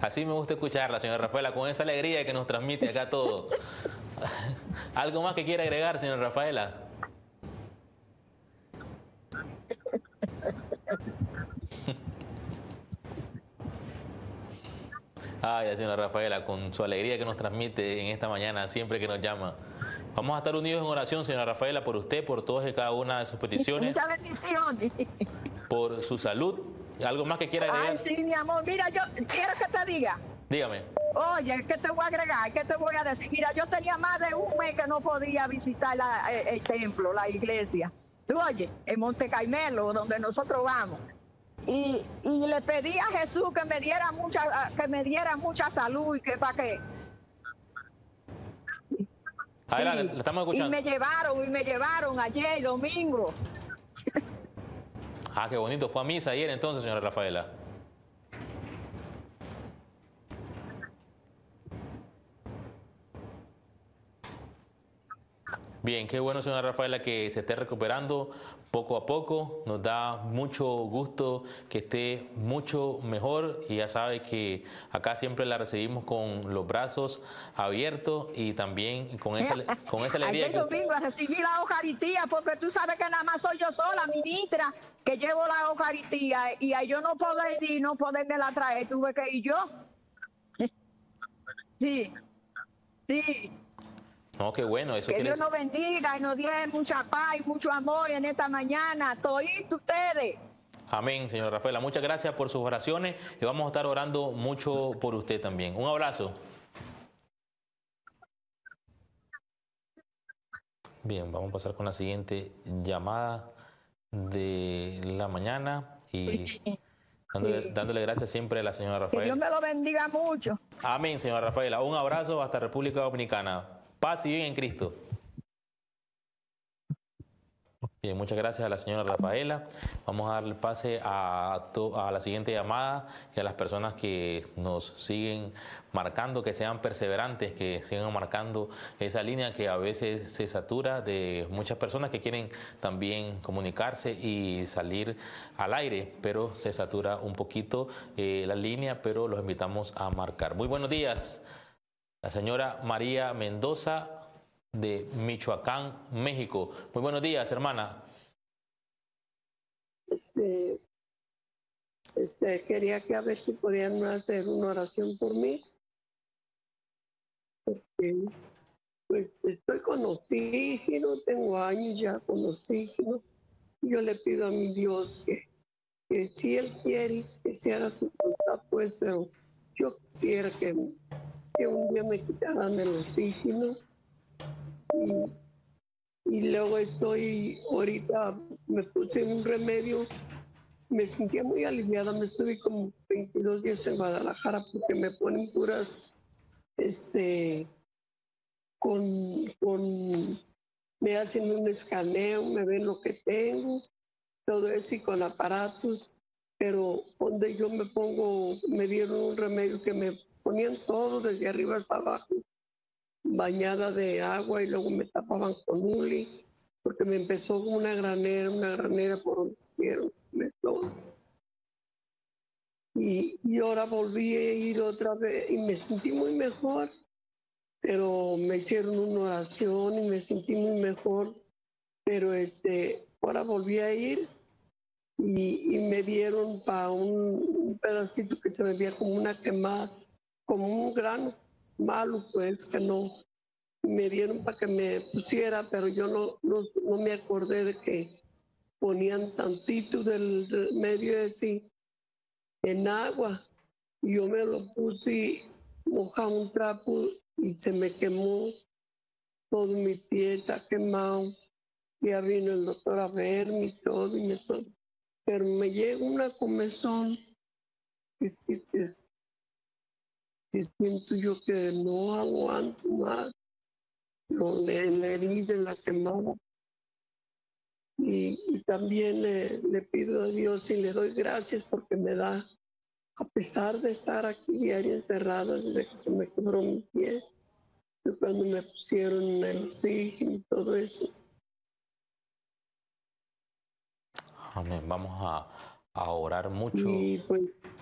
Así me gusta escucharla, señora Rafaela, con esa alegría que nos transmite acá todo. ¿Algo más que quiera agregar, señora Rafaela? Ay, señora Rafaela, con su alegría que nos transmite en esta mañana, siempre que nos llama. Vamos a estar unidos en oración, señora Rafaela, por usted, por todas y cada una de sus peticiones, Muchas bendiciones. por su salud. ¿Algo más que quiera agregar? Ay, sí, mi amor. Mira, yo quiero que te diga. Dígame. Oye, ¿qué te voy a agregar? ¿Qué te voy a decir? Mira, yo tenía más de un mes que no podía visitar el templo, la iglesia. Tú oye, en Monte Carmelo, donde nosotros vamos. Y le pedí a Jesús que me diera mucha salud y que para qué. Adelante, Sí. la estamos escuchando. Y me llevaron ayer, domingo. Ah, qué bonito. Fue a misa ayer entonces, señora Rafaela. Bien, qué bueno, señora Rafaela, que se esté recuperando poco a poco. Nos da mucho gusto que esté mucho mejor y ya sabe que acá siempre la recibimos con los brazos abiertos y también con esa alegría. Ayer domingo recibí la Eucaristía porque tú sabes que nada más soy yo sola, ministra, que llevo la Eucaristía y a yo no poder ir, no poderme la traer, tuve que ir yo. Sí, sí. No, qué bueno, eso que Dios nos bendiga y nos dé mucha paz y mucho amor en esta mañana. Todos ustedes. Amén, señora Rafaela. Muchas gracias por sus oraciones y vamos a estar orando mucho por usted también. Un abrazo. Bien, vamos a pasar con la siguiente llamada de la mañana y dándole gracias siempre a la señora Rafaela. Que Dios me lo bendiga mucho. Amén, señora Rafaela. Un abrazo hasta República Dominicana. Paz y bien en Cristo. Bien, muchas gracias a la señora Rafaela. Vamos a darle pase a la siguiente llamada y a las personas que nos siguen marcando, que sean perseverantes, que sigan marcando esa línea que a veces se satura de muchas personas que quieren también comunicarse y salir al aire, pero se satura un poquito la línea, pero los invitamos a marcar. Muy buenos días, la señora María Mendoza de Michoacán, México. Muy buenos días, hermana. Quería que a ver si podían hacer una oración por mí, porque pues estoy con oxígeno, tengo años ya con oxígeno. Yo le pido a mi Dios que si Él quiere que se haga su voluntad, pues, pero yo quisiera que un día me quitaran el oxígeno. Y luego ahorita me puse un remedio, me sentía muy aliviada, me estuve como 22 días en Guadalajara porque me ponen puras, me hacen un escaneo, me ven lo que tengo, todo eso y con aparatos, pero donde yo me dieron un remedio que me ponían todo desde arriba hasta abajo, bañada de agua y luego me tapaban con huli, porque me empezó una granera por donde quiero. Y ahora volví a ir otra vez y me sentí muy mejor, pero me hicieron una oración y me sentí muy mejor, pero ahora volví a ir y me dieron para un pedacito que se me veía como una quemada, como un grano malo, pues, que no me dieron para que me pusiera, pero yo no me acordé de que ponían tantito del medio así en agua. Yo me lo puse, mojaba un trapo y se me quemó todo mi pie, está quemado. Ya vino el doctor a verme y todo, pero me llega una comezón que siento yo que no aguanto más. La herida, la quemada. Y también le pido a Dios y le doy gracias porque me da, a pesar de estar aquí diario encerrada desde que se me quebró mi pie, cuando me pusieron el oxígeno y todo eso. Amén. Vamos a orar mucho. Y pues